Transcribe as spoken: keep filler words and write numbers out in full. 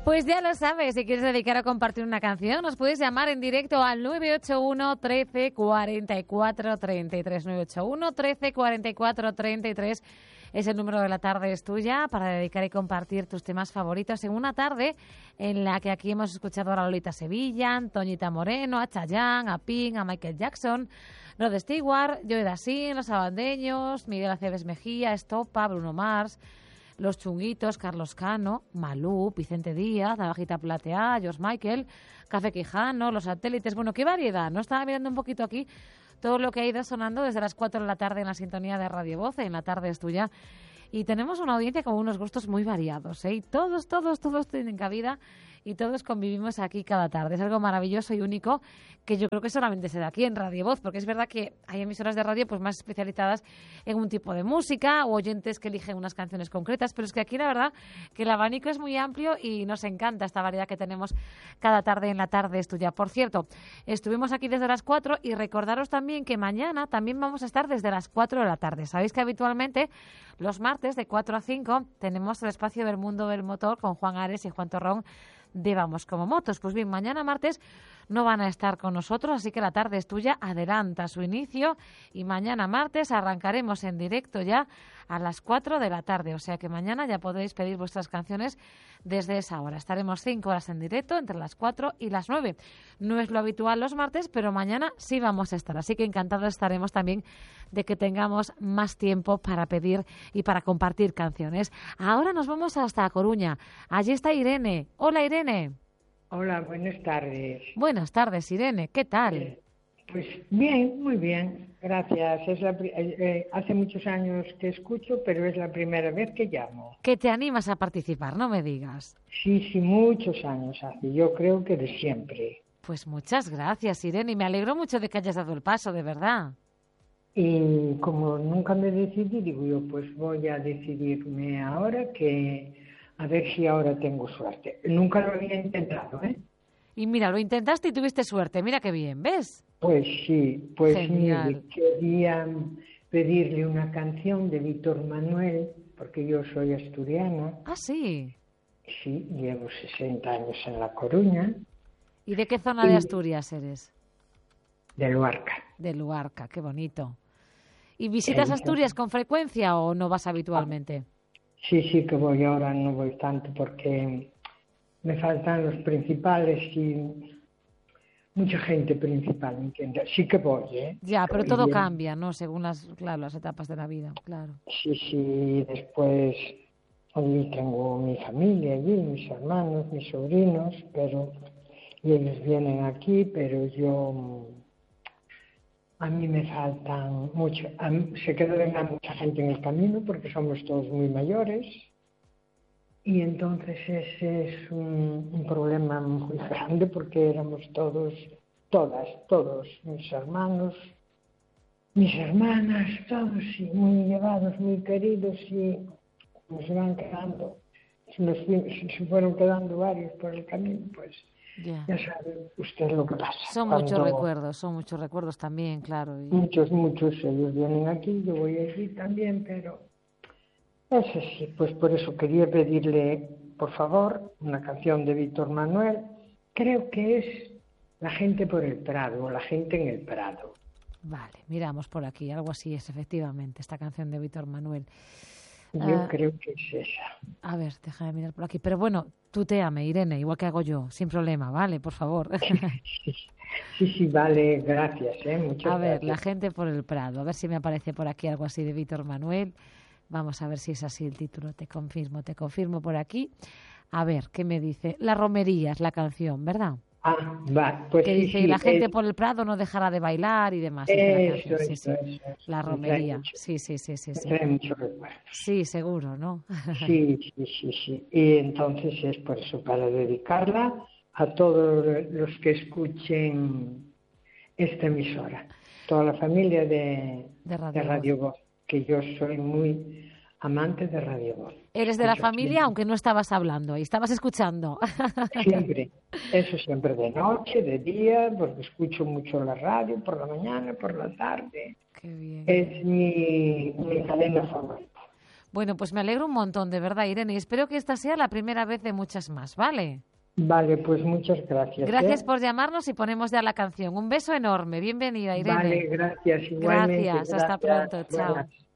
Pues ya lo sabes, si quieres dedicar a compartir una canción, nos puedes llamar en directo al nueve ocho uno, trece, cuarenta y cuatro, treinta y tres. nueve ocho uno, trece, cuarenta y cuatro, treinta y tres es el número de La Tarde es Tuya para dedicar y compartir tus temas favoritos en una tarde en la que aquí hemos escuchado a Lolita Sevilla, Antoñita Moreno, a Chayanne, a Pink, a Michael Jackson, Rod Stewart, Joe Dassin, Los Abandeños, Miguel Aceves Mejía, Estopa, Bruno Mars, Los Chunguitos, Carlos Cano, Malú, Vicente Díaz, Navajita Plateada, George Michael, Café Quijano, Los Satélites. Bueno, qué variedad, ¿no? Estaba mirando un poquito aquí todo lo que ha ido sonando desde las cuatro de la tarde en la sintonía de Radio Voz, en La Tarde es Tuya. Y tenemos una audiencia con unos gustos muy variados, ¿eh? Y todos, todos, todos tienen cabida y todos convivimos aquí cada tarde. Es algo maravilloso y único que yo creo que solamente se da aquí en Radio Voz, porque es verdad que hay emisoras de radio pues más especializadas en un tipo de música o oyentes que eligen unas canciones concretas, pero es que aquí la verdad que el abanico es muy amplio y nos encanta esta variedad que tenemos cada tarde en La Tarde es Tuya. Por cierto, estuvimos aquí desde las cuatro y recordaros también que mañana también vamos a estar desde las cuatro de la tarde. Sabéis que habitualmente los martes de cuatro a cinco tenemos el espacio del mundo del motor con Juan Ares y Juan Torrón de Vamos Como Motos. Pues bien, mañana martes no van a estar con nosotros, así que La Tarde es Tuya adelanta su inicio y mañana martes arrancaremos en directo ya a las cuatro de la tarde, o sea que mañana ya podréis pedir vuestras canciones desde esa hora. Estaremos cinco horas en directo entre las cuatro y las nueve. No es lo habitual los martes, pero mañana sí vamos a estar, así que encantados estaremos también de que tengamos más tiempo para pedir y para compartir canciones. Ahora nos vamos hasta A Coruña. Allí está Irene. Hola, Irene. Hola, buenas tardes. Buenas tardes, Irene. ¿Qué tal? Eh, pues bien, muy bien, gracias. Es la, eh, eh, hace muchos años que escucho, pero es la primera vez que llamo. Que te animas a participar, no me digas. Sí, sí, muchos años hace. Yo creo que de siempre. Pues muchas gracias, Irene, y me alegro mucho de que hayas dado el paso, de verdad. Y como nunca me decidí, digo yo, pues voy a decidirme ahora, que a ver si ahora tengo suerte. Nunca lo había intentado, ¿eh? Y mira, lo intentaste y tuviste suerte. Mira qué bien, ¿ves? Pues sí, pues Genial. mire, quería pedirle una canción de Víctor Manuel, porque yo soy asturiana. Ah, sí. Sí, llevo sesenta años en La Coruña. ¿Y de qué zona de Asturias eres? De Luarca. De Luarca, qué bonito. ¿Y visitas Asturias con frecuencia o no vas habitualmente? Sí, sí que voy, ahora no voy tanto porque me faltan los principales y mucha gente principal, ¿me entiendes? Sí que voy, ¿eh? Ya, pero Voy todo bien. cambia, ¿no? Según las, claro, las etapas de la vida, claro. Sí, sí, después allí tengo mi familia, allí, mis hermanos, mis sobrinos, pero y ellos vienen aquí, pero yo, a mí me faltan mucho, a mí, se queda mucha gente en el camino porque somos todos muy mayores y entonces ese es un, un problema muy grande porque éramos todos, todas, todos, mis hermanos, mis hermanas, todos y muy llevados, muy queridos y nos van quedando, nos, se fueron quedando varios por el camino, pues Ya, ya sabe usted lo que pasa. son Cuando muchos recuerdos, son muchos recuerdos también, claro. Y... Muchos, muchos, ellos vienen aquí, yo voy allí también, pero ese sí, pues por eso quería pedirle, por favor, una canción de Víctor Manuel, creo que es La gente por el Prado, o La gente en el Prado. Vale, miramos por aquí, algo así es efectivamente, esta canción de Víctor Manuel. Yo Ah, creo que es esa. a ver, déjame mirar por aquí. Pero bueno, tú te ame, Irene, igual que hago yo, sin problema, ¿vale? Por favor. Sí, sí, vale, gracias, ¿eh? Muchas A ver, gracias. La gente por el Prado, a ver si me aparece por aquí algo así de Víctor Manuel. Vamos a ver si es así el título, te confirmo, te confirmo por aquí. A ver, ¿qué me dice? La romería es la canción, ¿verdad? Ah, va, pues Que sí, dice, sí, la gente es, por el Prado no dejará de bailar y demás. Dice la eso, canción, sí, eso, sí. eso, eso. La Me trae romería, mucho, sí, sí, sí, sí, me sí. trae mucho recuerdo. Sí, seguro, ¿no? Sí, sí, sí, sí. Y entonces es por eso, para dedicarla a todos los que escuchen esta emisora, toda la familia de, De de Radio Voz. Radio Voz, que yo soy muy amante de Radio Voz. Eres de la Escucho familia, siempre, aunque no estabas hablando y estabas escuchando. siempre, eso siempre de noche, de día, porque escucho mucho la radio, por la mañana, por la tarde. Qué bien. Es mi, mi cadena favorita. Bueno, pues me alegro un montón, de verdad, Irene, y espero que esta sea la primera vez de muchas más, ¿vale? Vale, pues muchas gracias. Gracias ¿eh? por llamarnos y ponemos ya la canción. Un beso enorme. Bienvenida, Irene. Vale, gracias. Igualmente. Gracias. Hasta Gracias. pronto. Chao. Buenas.